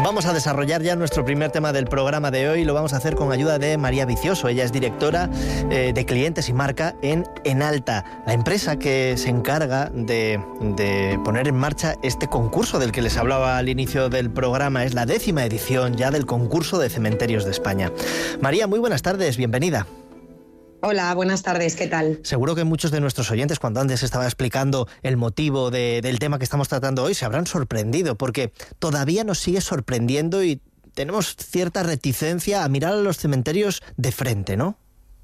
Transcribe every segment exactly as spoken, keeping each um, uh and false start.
Vamos a desarrollar ya nuestro primer tema del programa de hoy. Lo vamos a hacer con ayuda de María Vicioso. Ella es directora eh, de clientes y marca en Enalta, la empresa que se encarga de, de poner en marcha este concurso del que les hablaba al inicio del programa. Es la décima edición ya del concurso de cementerios de España. María, muy buenas tardes, bienvenida. Hola, buenas tardes, ¿qué tal? Seguro que muchos de nuestros oyentes, cuando antes estaba explicando el motivo de, del tema que estamos tratando hoy, se habrán sorprendido, porque todavía nos sigue sorprendiendo y tenemos cierta reticencia a mirar a los cementerios de frente, ¿no?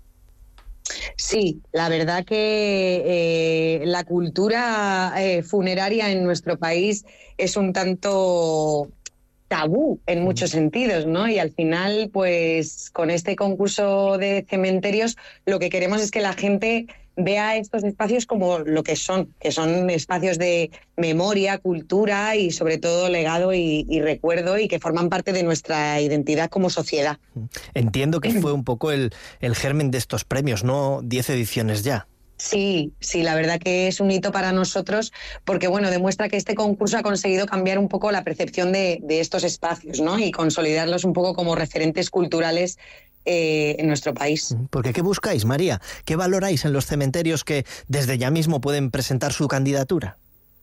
Sí, la verdad que eh, la cultura eh, funeraria en nuestro país es un tanto tabú en muchos sentidos, ¿no? Y al final, pues con este concurso de cementerios, lo que queremos es que la gente vea estos espacios como lo que son, que son espacios de memoria, cultura y sobre todo legado y, y recuerdo, y que forman parte de nuestra identidad como sociedad. Entiendo que fue un poco el, el germen de estos premios, ¿no? Diez ediciones ya. Sí, sí, la verdad que es un hito para nosotros porque, bueno, demuestra que este concurso ha conseguido cambiar un poco la percepción de, de estos espacios, ¿no? Y consolidarlos un poco como referentes culturales eh, en nuestro país. Porque ¿qué buscáis, María? ¿Qué valoráis en los cementerios que desde ya mismo pueden presentar su candidatura?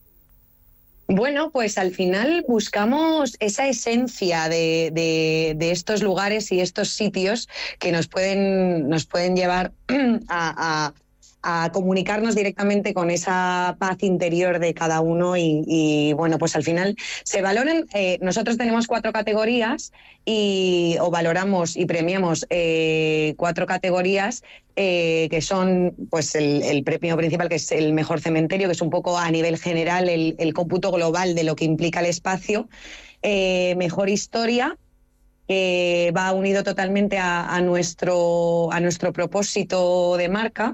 Bueno, pues al final buscamos esa esencia de, de, de estos lugares y estos sitios que nos pueden, nos pueden llevar a... a a comunicarnos directamente con esa paz interior de cada uno y, y bueno, pues al final se valoran, eh, nosotros tenemos cuatro categorías y o valoramos y premiamos eh, cuatro categorías eh, que son pues el, el premio principal, que es el mejor cementerio, que es un poco a nivel general el, el cómputo global de lo que implica el espacio, eh, mejor historia, que va unido totalmente a, a, nuestro, a nuestro propósito de marca.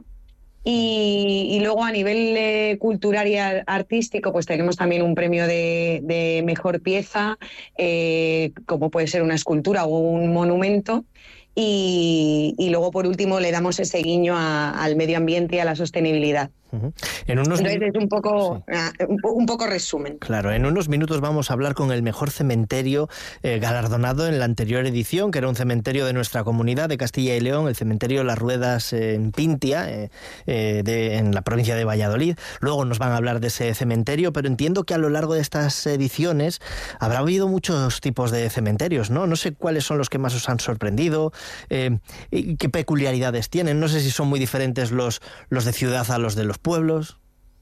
Y, y luego a nivel eh, cultural y artístico, pues tenemos también un premio de, de mejor pieza, eh, como puede ser una escultura o un monumento. Y, y luego, por último, le damos ese guiño a, al medio ambiente y a la sostenibilidad. Uh-huh. En unos Entonces es un poco, sí. uh, un, un poco resumen. Claro, en unos minutos vamos a hablar con el mejor cementerio eh, galardonado en la anterior edición, que era un cementerio de nuestra comunidad de Castilla y León, el cementerio Las Ruedas eh, en Pintia, eh, eh, de, en la provincia de Valladolid. Luego nos van a hablar de ese cementerio, pero entiendo que a lo largo de estas ediciones habrá habido muchos tipos de cementerios, ¿no? No sé cuáles son los que más os han sorprendido, eh, y qué peculiaridades tienen. No sé si son muy diferentes los, los de ciudad a los de los pueblos.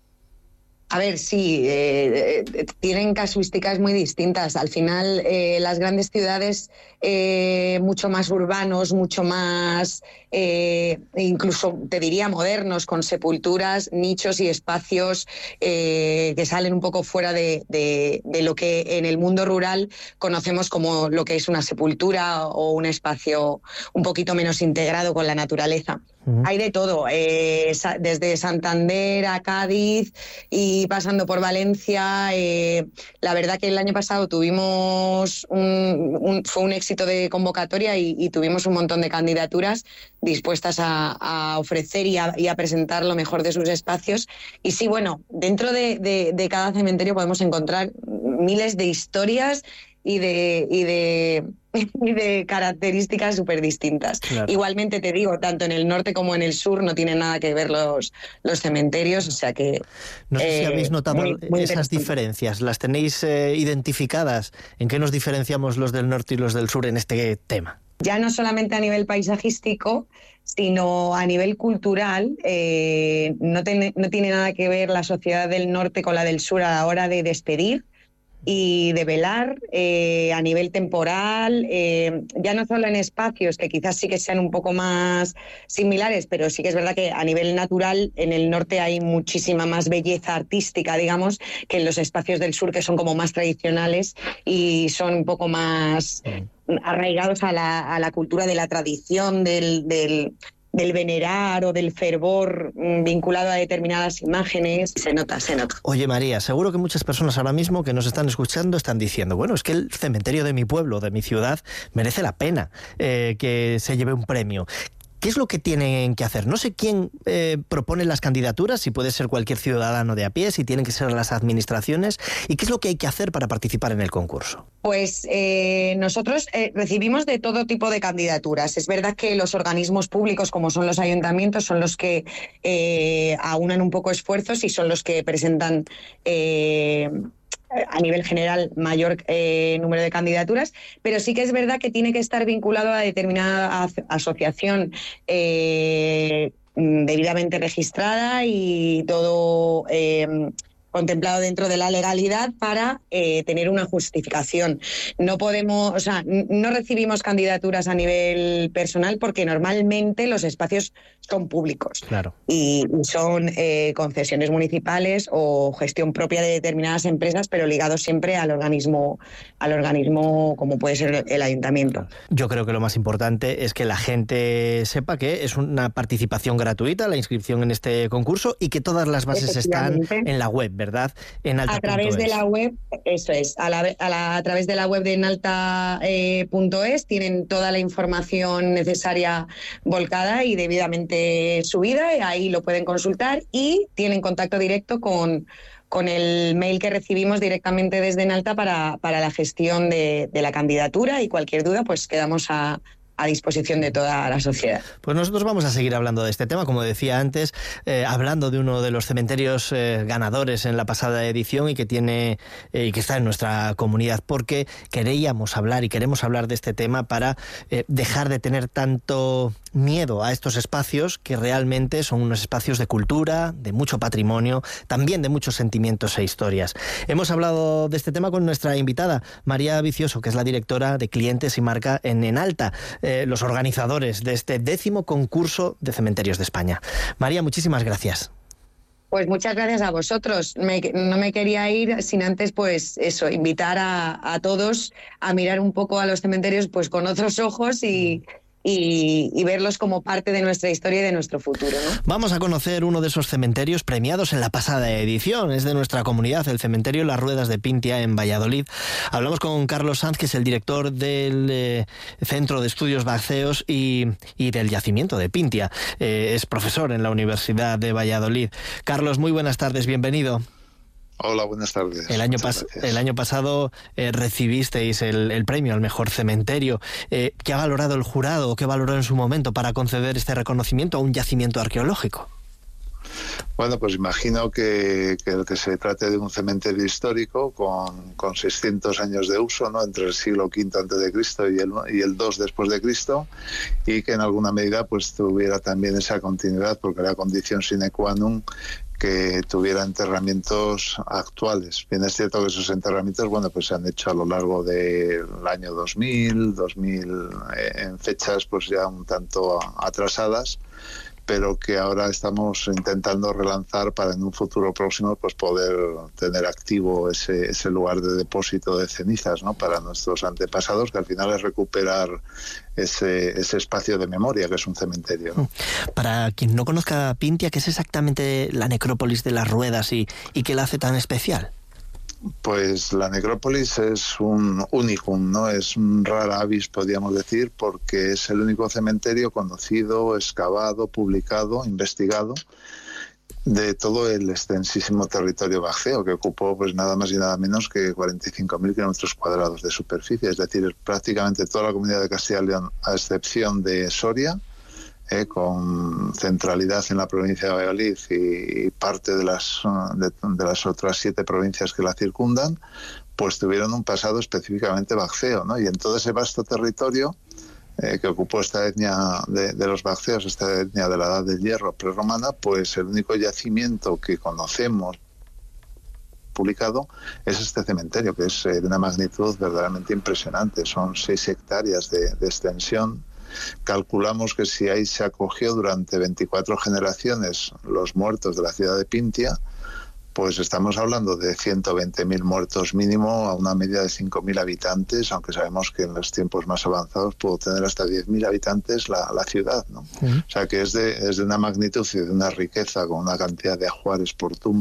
A ver, sí, eh, eh, tienen casuísticas muy distintas. Al final, eh, las grandes ciudades, eh, mucho más urbanos, mucho más, eh, incluso te diría modernos, con sepulturas, nichos y espacios eh, que salen un poco fuera de, de, de lo que en el mundo rural conocemos como lo que es una sepultura o un espacio un poquito menos integrado con la naturaleza. Uh-huh. Hay de todo, eh, desde Santander a Cádiz y pasando por Valencia. Eh, la verdad que el año pasado tuvimos un, un, fue un éxito de convocatoria y, y tuvimos un montón de candidaturas dispuestas a, a ofrecer y a, y a presentar lo mejor de sus espacios. Y sí, bueno, dentro de, de, de cada cementerio podemos encontrar miles de historias y de, y de, y de características súper distintas. Claro. Igualmente te digo, tanto en el norte como en el sur no tienen nada que ver los, los cementerios, o sea que... No sé eh, si habéis notado muy, muy esas diferencias, ¿las tenéis eh, identificadas? ¿En qué nos diferenciamos los del norte y los del sur en este tema? Ya no solamente a nivel paisajístico, sino a nivel cultural. Eh, no, ten, no tiene nada que ver la sociedad del norte con la del sur a la hora de despedir y de velar, eh, a nivel temporal, eh, ya no solo en espacios que quizás sí que sean un poco más similares, pero sí que es verdad que a nivel natural en el norte hay muchísima más belleza artística, digamos, que en los espacios del sur, que son como más tradicionales y son un poco más arraigados a la, a la cultura de la tradición, del... del del venerar o del fervor mmm, vinculado a determinadas imágenes. Se nota, se nota. Oye, María, seguro que muchas personas ahora mismo que nos están escuchando están diciendo, bueno, es que el cementerio de mi pueblo, de mi ciudad, merece la pena eh, que se lleve un premio. ¿Qué es lo que tienen que hacer? No sé quién eh, propone las candidaturas, si puede ser cualquier ciudadano de a pie, si tienen que ser las administraciones, y qué es lo que hay que hacer para participar en el concurso. Pues eh, nosotros eh, recibimos de todo tipo de candidaturas. Es verdad que los organismos públicos, como son los ayuntamientos, son los que eh, aunan un poco esfuerzos y son los que presentan eh, a nivel general mayor eh, número de candidaturas, pero sí que es verdad que tiene que estar vinculado a determinada as- asociación eh, debidamente registrada y todo eh, contemplado dentro de la legalidad para eh, tener una justificación. No podemos, o sea, n- no recibimos candidaturas a nivel personal porque normalmente los espacios son públicos. Claro. Y son eh, concesiones municipales o gestión propia de determinadas empresas, pero ligados siempre al organismo, al organismo como puede ser el ayuntamiento. Yo creo que lo más importante es que la gente sepa que es una participación gratuita, la inscripción en este concurso, y que todas las bases están en la web, ¿verdad? En alta. A través de la web, eso es, a, la, a, la, a través de la web de enalta punto es eh, tienen toda la información necesaria volcada y debidamente subida, y ahí lo pueden consultar y tienen contacto directo con, con el mail que recibimos directamente desde Enalta para, para la gestión de, de la candidatura, y cualquier duda pues quedamos a a disposición de toda la sociedad. Pues nosotros vamos a seguir hablando de este tema, como decía antes, eh, hablando de uno de los cementerios eh, ganadores en la pasada edición y que tiene eh, y que está en nuestra comunidad, porque queríamos hablar y queremos hablar de este tema para eh, dejar de tener tanto miedo a estos espacios que realmente son unos espacios de cultura, de mucho patrimonio, también de muchos sentimientos e historias. Hemos hablado de este tema con nuestra invitada, María Vicioso, que es la directora de Clientes y Marca en Enalta, eh, los organizadores de este décimo concurso de cementerios de España. María, muchísimas gracias. Pues muchas gracias a vosotros. Me, no me quería ir sin antes, pues eso, invitar a, a todos a mirar un poco a los cementerios pues con otros ojos y... Y, y verlos como parte de nuestra historia y de nuestro futuro, ¿no? Vamos a conocer uno de esos cementerios premiados en la pasada edición. Es de nuestra comunidad, el cementerio Las Ruedas de Pintia, en Valladolid. Hablamos con Carlos Sanz, que es el director del eh, Centro de Estudios Bacceos y, y del Yacimiento de Pintia. Eh, es profesor en la Universidad de Valladolid. Carlos, muy buenas tardes, bienvenido. Hola, buenas tardes. El año, pas- el año pasado eh, recibisteis el, el premio al mejor cementerio. Eh, ¿Qué ha valorado el jurado o qué valoró en su momento para conceder este reconocimiento a un yacimiento arqueológico? Bueno, pues imagino que, que el que se trate de un cementerio histórico con, con seiscientos años de uso, ¿no?, entre el siglo quinto antes de Cristo y el, y el dos después de Cristo, y que en alguna medida pues tuviera también esa continuidad, porque era condición sine qua non que tuviera enterramientos actuales. Bien, es cierto que esos enterramientos, bueno, pues se han hecho a lo largo del año dos mil, dos mil eh, en fechas pues ya un tanto atrasadas, pero que ahora estamos intentando relanzar para en un futuro próximo pues poder tener activo ese, ese lugar de depósito de cenizas, ¿no?, para nuestros antepasados, que al final es recuperar ese, ese espacio de memoria que es un cementerio, ¿no? Para quien no conozca Pintia, ¿qué es exactamente la necrópolis de Las Ruedas y, y qué la hace tan especial? Pues la necrópolis es un unicum, ¿no? Es un rara avis, podríamos decir, porque es el único cementerio conocido, excavado, publicado, investigado de todo el extensísimo territorio bacceo, que ocupó pues nada más y nada menos que cuarenta y cinco mil kilómetros cuadrados de superficie, es decir, prácticamente toda la comunidad de Castilla y León, a excepción de Soria, Eh, con centralidad en la provincia de Valladolid y parte de las, de, de las otras siete provincias que la circundan, pues tuvieron un pasado específicamente bacceo, ¿no? Y en todo ese vasto territorio eh, que ocupó esta etnia de, de los bacceos, esta etnia de la Edad del Hierro prerromana, pues el único yacimiento que conocemos publicado es este cementerio, que es eh, de una magnitud verdaderamente impresionante. Son seis hectáreas de, de extensión. Calculamos que si ahí se acogió durante veinticuatro generaciones los muertos de la ciudad de Pintia, pues estamos hablando de ciento veinte mil muertos mínimo a una media de cinco mil habitantes, aunque sabemos que en los tiempos más avanzados pudo tener hasta diez mil habitantes la, la ciudad, ¿no? Sí. O sea que es de, es de una magnitud y de una riqueza, con una cantidad de ajuares por tumba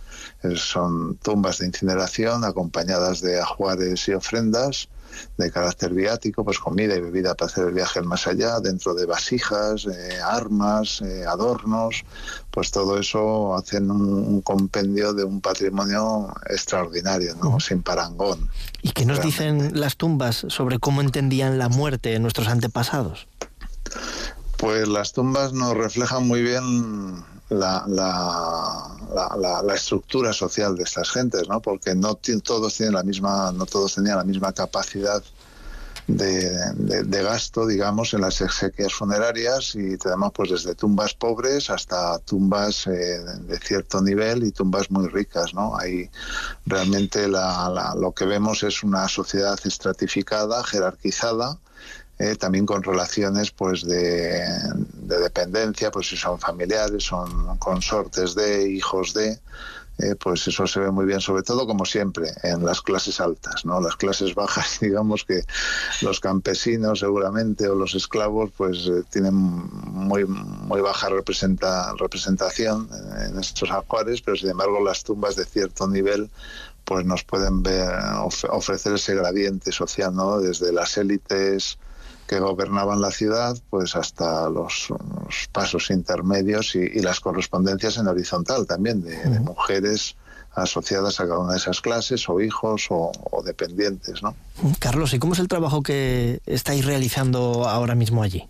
Son tumbas de incineración acompañadas de ajuares y ofrendas de carácter viático, pues comida y bebida para hacer el viaje al más allá, dentro de vasijas, eh, armas, eh, adornos, pues todo eso hacen un, un compendio de un patrimonio extraordinario, ¿no? Uh-huh. Sin parangón. ¿Y qué nos realmente dicen las tumbas sobre cómo entendían la muerte nuestros antepasados? Pues las tumbas nos reflejan muy bien La, la, la, la, la estructura social de estas gentes, ¿no? Porque no t- todos tienen la misma, no todos tenían la misma capacidad de, de, de gasto, digamos, en las exequias funerarias, y tenemos pues desde tumbas pobres hasta tumbas eh, de cierto nivel y tumbas muy ricas, ¿no? Ahí realmente la, la, lo que vemos es una sociedad estratificada, jerarquizada. Eh, también con relaciones pues de, de dependencia, pues si son familiares, son consortes de, hijos de, eh, pues eso se ve muy bien, sobre todo, como siempre, en las clases altas, ¿no? Las clases bajas, digamos que los campesinos seguramente o los esclavos pues eh, tienen muy muy baja representa, representación en estos ajuares, pero sin embargo las tumbas de cierto nivel pues nos pueden ver, of- ofrecer ese gradiente social, ¿no? Desde las élites que gobernaban la ciudad, pues hasta los, los pasos intermedios y, y las correspondencias en horizontal también de, de mujeres asociadas a cada una de esas clases, o hijos o, o dependientes, ¿no? Carlos, ¿y cómo es el trabajo que estáis realizando ahora mismo allí?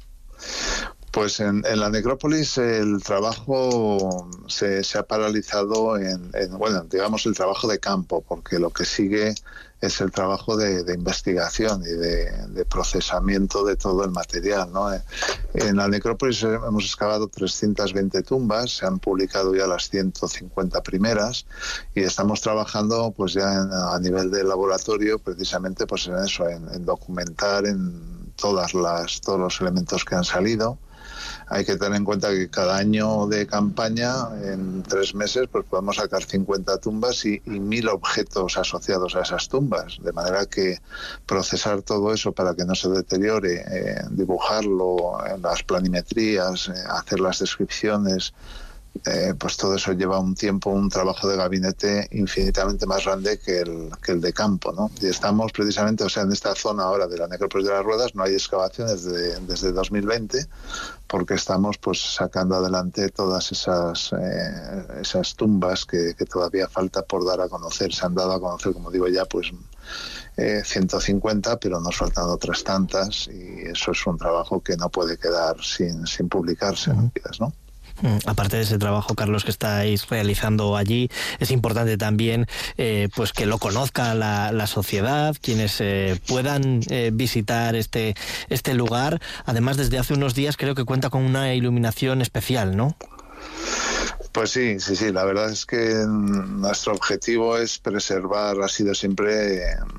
Pues en, en la necrópolis el trabajo se, se ha paralizado en, en, bueno, digamos el trabajo de campo, porque lo que sigue es el trabajo de, de investigación y de, de procesamiento de todo el material, ¿no? En la necrópolis hemos excavado trescientas veinte tumbas, se han publicado ya las ciento cincuenta primeras, y estamos trabajando pues ya en, a nivel de laboratorio precisamente pues en eso, en, en documentar en todas las todos los elementos que han salido. Hay que tener en cuenta que cada año de campaña, en tres meses, pues podemos sacar cincuenta tumbas y, y mil objetos asociados a esas tumbas, de manera que procesar todo eso para que no se deteriore, eh, dibujarlo en las planimetrías, eh, hacer las descripciones, Eh, pues todo eso lleva un tiempo, un trabajo de gabinete infinitamente más grande que el, que el de campo, ¿no? Y estamos precisamente, o sea, en esta zona ahora de la necrópolis de las Ruedas no hay excavaciones de, desde dos mil veinte, porque estamos pues sacando adelante todas esas eh, esas tumbas que, que todavía falta por dar a conocer. Se han dado a conocer, como digo ya, pues eh, ciento cincuenta, pero nos faltan otras tantas, y eso es un trabajo que no puede quedar sin, sin publicarse, ¿no? ¿no? Aparte de ese trabajo, Carlos, que estáis realizando allí, es importante también eh, pues que lo conozca la, la sociedad, quienes eh, puedan eh, visitar este, este lugar. Además, desde hace unos días creo que cuenta con una iluminación especial, ¿no? Pues sí, sí, sí. La verdad es que nuestro objetivo es preservar, ha sido siempre eh,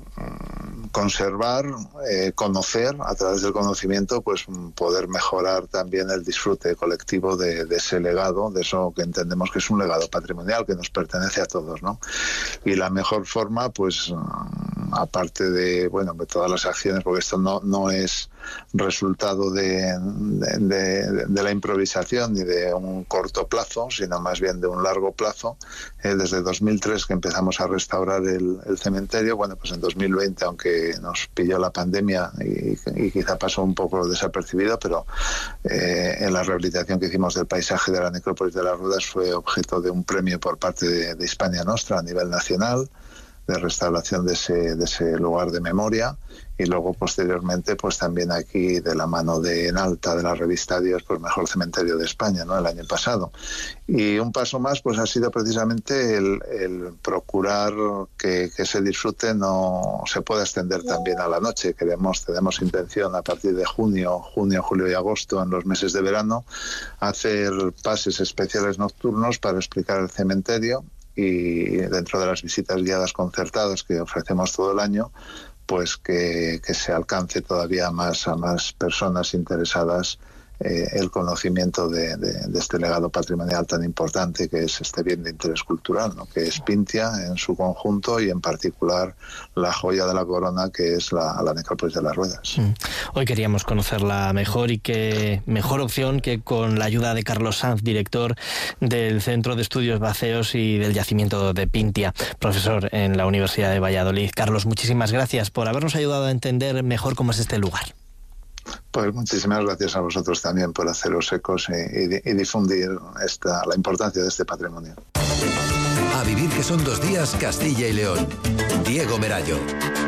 conservar, eh, conocer, a través del conocimiento, pues poder mejorar también el disfrute colectivo de, de ese legado, de eso que entendemos que es un legado patrimonial que nos pertenece a todos, ¿no? Y la mejor forma, pues, aparte de, bueno, de todas las acciones, porque esto no, no es resultado de, de, de, de la improvisación ni de un corto plazo, sino más bien de un largo plazo. Eh, desde dos mil tres que empezamos a restaurar el, el cementerio, bueno, pues en dos mil veinte, aunque nos pilló la pandemia y, y quizá pasó un poco desapercibido, pero eh, en la rehabilitación que hicimos del paisaje de la necrópolis de las Ruedas fue objeto de un premio por parte de, de Hispania Nostra a nivel nacional, de restauración de ese, de ese lugar de memoria, y luego posteriormente pues también aquí de la mano de Enalta, de la revista Dios, pues mejor cementerio de España, ¿no?, el año pasado. Y un paso más pues ha sido precisamente el, el procurar que, que ese disfrute no se pueda extender también a la noche. Queremos, tenemos intención a partir de junio, junio, julio y agosto, en los meses de verano, hacer pases especiales nocturnos para explicar el cementerio, y dentro de las visitas guiadas concertadas que ofrecemos todo el año, pues que, que se alcance todavía más a más personas interesadas eh, el conocimiento de, de, de este legado patrimonial tan importante que es este bien de interés cultural, ¿no? Que es Pintia en su conjunto y en particular la joya de la corona que es la, la necrópolis de las Ruedas. Mm. Hoy queríamos conocerla mejor y qué mejor opción que con la ayuda de Carlos Sanz, director del Centro de Estudios Baceos y del Yacimiento de Pintia, profesor en la Universidad de Valladolid. Carlos, muchísimas gracias por habernos ayudado a entender mejor cómo es este lugar. Pues muchísimas gracias a vosotros también por haceros ecos y, y, y difundir esta, la importancia de este patrimonio. A vivir que son dos días, Castilla y León. Diego Merayo.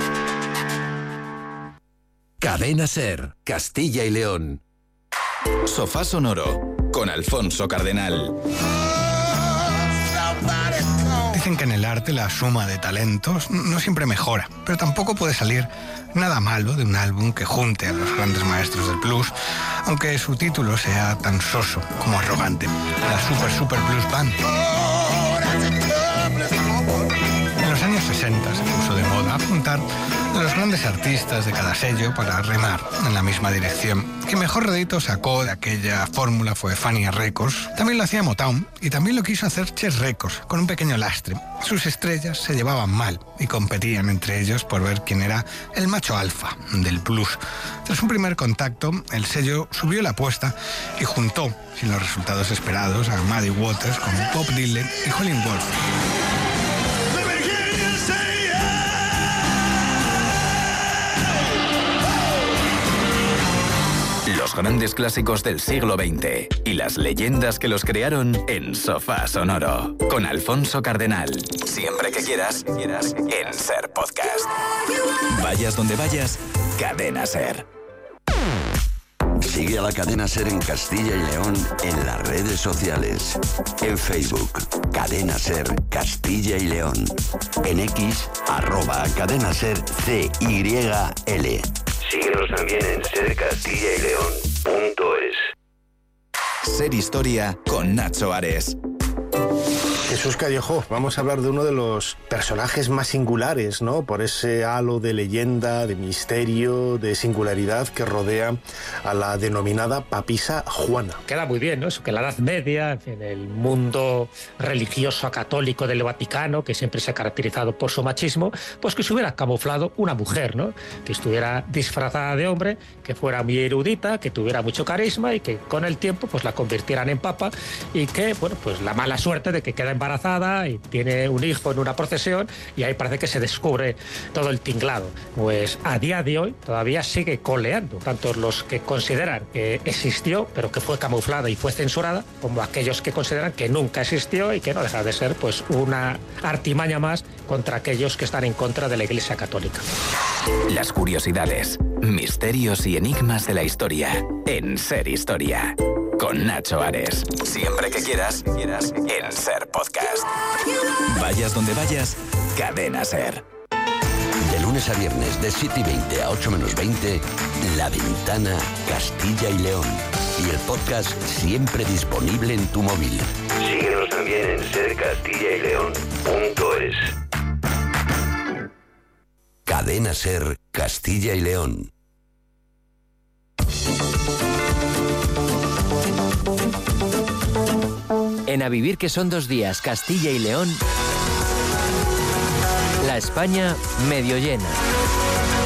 Cadena SER, Castilla y León. Sofá Sonoro, con Alfonso Cardenal. Dicen que en el arte la suma de talentos no siempre mejora, pero tampoco puede salir nada malo de un álbum que junte a los grandes maestros del blues, aunque su título sea tan soso como arrogante. La Super Super Blues Band. En los años sesenta se puso de moda juntar a los grandes artistas de cada sello para remar en la misma dirección. Quien mejor rédito sacó de aquella fórmula fue Fania Records. También lo hacía Motown y también lo quiso hacer Chess Records, con un pequeño lastre. Sus estrellas se llevaban mal y competían entre ellos por ver quién era el macho alfa del blues. Tras un primer contacto, el sello subió la apuesta y juntó, sin los resultados esperados, a Muddy Waters con Bob Dylan y Howlin' Wolf. Los grandes clásicos del siglo veinte y las leyendas que los crearon en Sofá Sonoro, con Alfonso Cardenal. Siempre que quieras, quieras en SER Podcast. Vayas donde vayas, Cadena SER. Sigue a la Cadena SER en Castilla y León en las redes sociales. En Facebook, Cadena SER Castilla y León. En X, arroba Cadena SER C Y L. Síguenos también en ser castilla y león punto es. SER Historia con Nacho Ares. Jesús Callejo, vamos a hablar de uno de los personajes más singulares, ¿no? Por ese halo de leyenda, de misterio, de singularidad que rodea a la denominada papisa Juana. Queda muy bien, ¿no? Eso que la Edad Media, en fin, el mundo religioso católico del Vaticano, que siempre se ha caracterizado por su machismo, pues que se hubiera camuflado una mujer, ¿no? Que estuviera disfrazada de hombre, que fuera muy erudita, que tuviera mucho carisma y que con el tiempo pues la convirtieran en papa y que, bueno, pues la mala suerte de que queda embarazada y tiene un hijo en una procesión y ahí parece que se descubre todo el tinglado. Pues a día de hoy todavía sigue coleando, tanto los que consideran que existió pero que fue camuflada y fue censurada, como aquellos que consideran que nunca existió y que no deja de ser pues una artimaña más contra aquellos que están en contra de la Iglesia Católica. Las curiosidades, misterios y enigmas de la historia en SER Historia. Con Nacho Ares. Siempre que quieras, quieras en SER Podcast. Vayas donde vayas, Cadena SER. De lunes a viernes, de siete y veinte a ocho menos veinte, La Ventana Castilla y León. Y el podcast siempre disponible en tu móvil. Síguenos también en ser castilla y león punto es. Cadena SER Castilla y León. En A Vivir que son dos días, Castilla y León, la España medio llena.